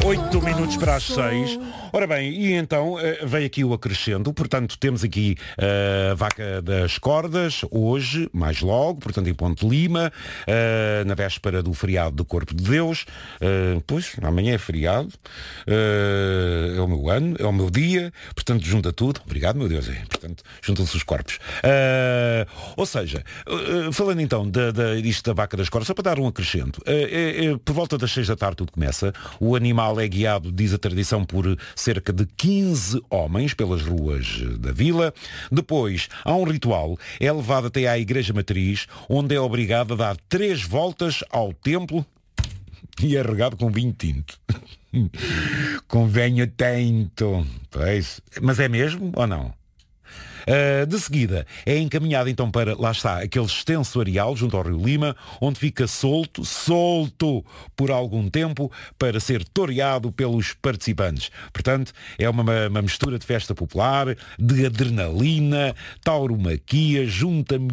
8 minutos para as 6. Ora bem, e então veio aqui o acrescento. Portanto, temos aqui a Vaca das Cordas, hoje, mais logo, portanto em Ponte Lima, na véspera do feriado do Corpo de Deus. Pois, amanhã é feriado, é o meu ano, é o meu dia, portanto junta tudo. Obrigado, meu Deus. Portanto, juntam-se os corpos. Ou seja, falando então disto da Vaca das Cordas, só para dar um acrescento, por volta das 6 da tarde tudo começa. O animal é guiado, diz a tradição, por cerca de 15 homens pelas ruas da vila. Depois há um ritual, é levado até à igreja matriz, onde é obrigado a dar 3 voltas ao templo e é regado com vinho tinto. Com vinho tinto. Pois. Mas é mesmo ou não? De seguida, é encaminhado então para, lá está, aquele extenso areal junto ao Rio Lima, onde fica solto por algum tempo para ser toreado pelos participantes. Portanto, é uma mistura de festa popular, de adrenalina, tauromaquia, junta